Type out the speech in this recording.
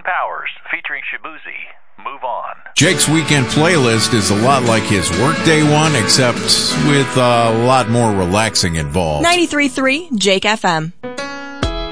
Powers, featuring Shabuzi. Move on. Jake's weekend playlist is a lot like his workday one, except with a lot more relaxing involved. 93.3 Jake FM.